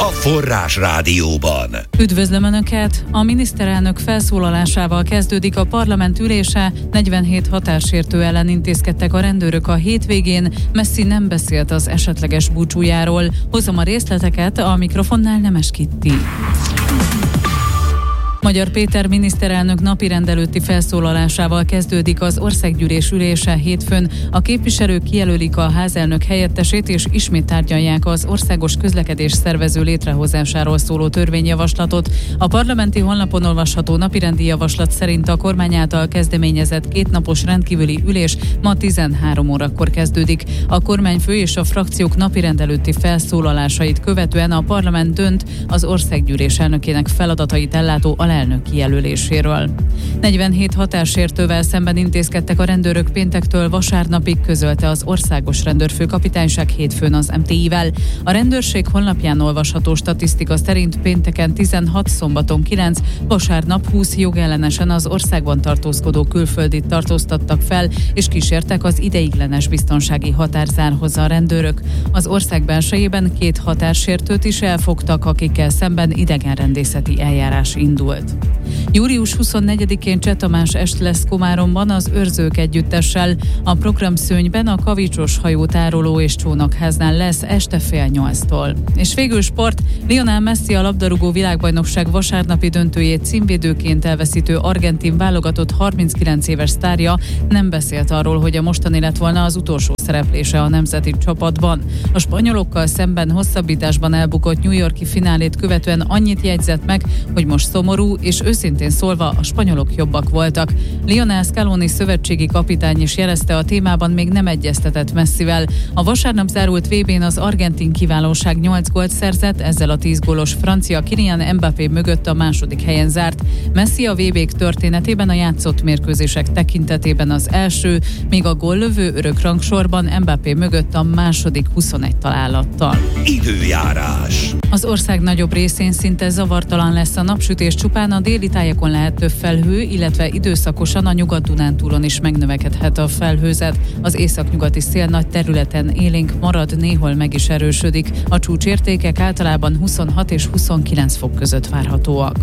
a Forrás Rádióban. Üdvözlöm Önöket! A miniszterelnök felszólalásával kezdődik a parlament ülése, 47 határsértő ellen intézkedtek a rendőrök a hétvégén, Messzi nem beszélt az esetleges búcsújáról. Hozom a részleteket, a mikrofonnál Nemes Kitti. Magyar Péter miniszterelnök napirend előtti felszólalásával kezdődik az országgyűlés ülése hétfőn. A képviselők kijelölik a házelnök helyettesét, és ismét tárgyalják az országos közlekedés szervező létrehozásáról szóló törvényjavaslatot. A parlamenti honlapon olvasható napirendi javaslat szerint a kormány által kezdeményezett kétnapos rendkívüli ülés ma 13 órakor kezdődik. A kormányfő és a frakciók napirend előtti felszólalásait követően a parlament dönt az országgyűlés elnökének feladatait ellátó alelnök kijelöléséről. 47 határsértővel szemben intézkedtek a rendőrök péntektől vasárnapig, közölte az Országos Rendőrfőkapitányság hétfőn az MTI-vel. A rendőrség honlapján olvasható statisztika szerint pénteken 16, szombaton 9, vasárnap 20 jogellenesen az országban tartózkodó külföldit tartóztattak fel, és kísértek az ideiglenes biztonsági határzárhoz a rendőrök. Az ország belsejében 2 határsértőt is elfogtak, akikkel szemben idegenrendészeti eljárás indult. Július 24-én Cseh Tamás est lesz Komáromban az Őrzők együttessel. A programszőnyben a Kavicsos hajótároló és csónakháznál lesz este 7:30-tól. És végül sport. Lionel Messi, a labdarúgó világbajnokság vasárnapi döntőjét címvédőként elveszítő argentin válogatott 39 éves sztárja nem beszélt arról, hogy a mostani lett volna az utolsó szereplése a nemzeti csapatban. A spanyolokkal szemben hosszabbításban elbukott New York-i finálét követően annyit jegyzett meg, hogy most szomorú, és őszintén szólva a spanyolok jobbak voltak. Lionel Scaloni szövetségi kapitány is jelezte, a témában még nem egyeztetett Messivel. A vasárnap zárult VB-n az argentin kiválóság 8 gólt szerzett, ezzel a 10 gólos francia Kylian Mbappé mögött a második helyen zárt. Messi a VB-k történetében a játszott mérkőzések tekintetében az első, míg a góllövő örökrangsorban Mbappé mögött a második 21 találattal. Időjárás. Az ország nagyobb részén szinte zavartalan lesz a napsütés, csupán a déli tájakon lehet több felhő, illetve időszakosan a Nyugat-Dunántúlon is megnövekedhet a felhőzet. Az északnyugati szél nagy területen élénk marad, néhol meg is erősödik. A csúcsértékek általában 26 és 29 fok között várhatóak.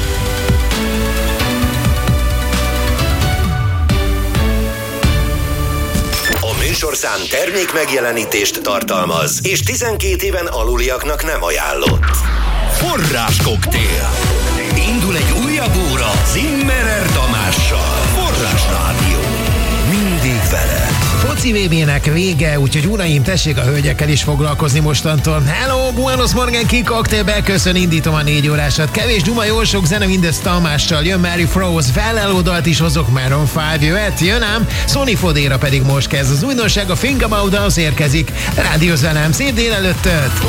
Műsorszám termék megjelenítést tartalmaz, és 12 éven aluliaknak nem ajánlott. Forrás koktél. Indul egy újabb óra Zimmerer Tamással. Forrás Rádió. Mindig veled. Foci VB-nek vége, úgyhogy uraim, tessék a hölgyekkel is foglalkozni mostantól. Hello, buenos morgen, ki koktél, köszön, indítom a 4 órásat. Kevés duma, jól sok zene, mindez Tamással. Jön Mary Froze, felelódalt is hozok, Maroon 5 jöhet, jön ám. Sony Fodéra pedig most kezd az újdonság, a Think About Us érkezik. Rádióz velem, szép délelőttöt!